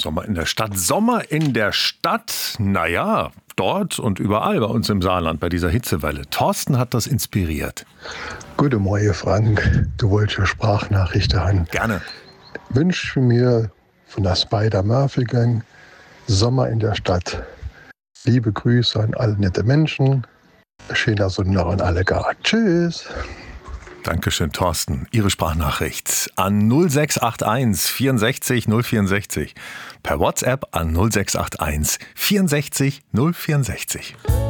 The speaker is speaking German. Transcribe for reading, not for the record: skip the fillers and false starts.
Sommer in der Stadt. Sommer in der Stadt, naja, dort und überall bei uns im Saarland bei dieser Hitzewelle. Thorsten hat das inspiriert. Guten Morgen, Frank. Du wolltest ja Sprachnachrichten haben. Gerne. Wünsche mir von der Spider-Murphy-Gang Sommer in der Stadt. Liebe Grüße an alle nette Menschen. Schöner Sonntag an alle gar. Tschüss. Dankeschön, Thorsten. Ihre Sprachnachricht an 0681 64 064. Per WhatsApp an 0681 64 064.